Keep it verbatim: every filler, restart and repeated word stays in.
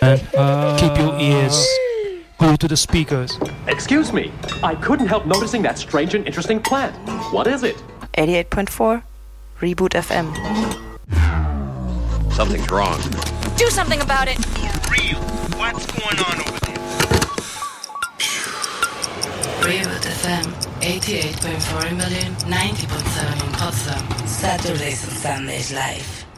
And uh, keep your ears glued to the speakers. Excuse me, I couldn't help noticing that strange and interesting plant. What is it? eighty-eight point four Reboot F M. Something's wrong. Do something about it. For real, what's going on over there? Reboot F M, eighty-eight point four in Berlin, ninety point seven in Potsdam. Saturdays and Sundays live.